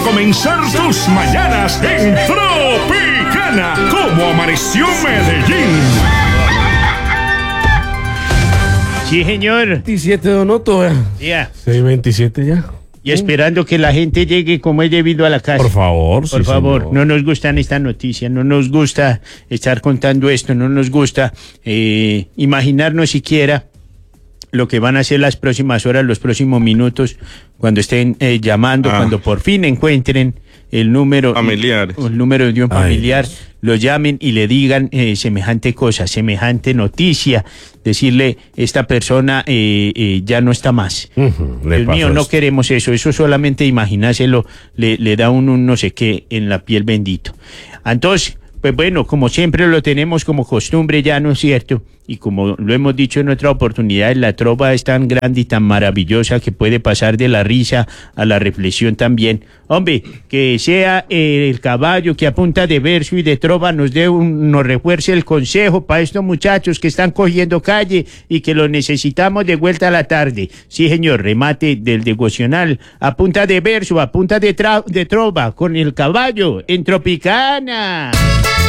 comenzar tus mañanas en Tropicana. ¿Cómo amaneció Medellín? Sí, señor. 27 de Onoto, Ya. 6:27 ya. Y esperando que la gente llegue como es debido a la casa. Por favor, Por sí, favor, señor. no nos gustan estas noticias, no nos gusta estar contando esto, no nos gusta imaginarnos siquiera lo que van a ser las próximas horas, los próximos minutos, cuando estén llamando, cuando por fin encuentren el número Familiares. el número de un familiar, lo llamen y le digan semejante cosa, semejante noticia, decirle esta persona ya no está más. Dios mío, no queremos eso solamente imaginárselo le da un no sé qué en la piel, bendito. Entonces, pues bueno, como siempre lo tenemos como costumbre ya, ¿no es cierto? Y como lo hemos dicho en otra oportunidad, la trova es tan grande y tan maravillosa que puede pasar de la risa a la reflexión también. Hombre, que sea el caballo que a punta de verso y de trova nos refuerce el consejo para estos muchachos que están cogiendo calle y que lo necesitamos de vuelta a la tarde. Sí, señor, remate del devocional a punta de verso, a punta de trova, con el caballo en Tropicana.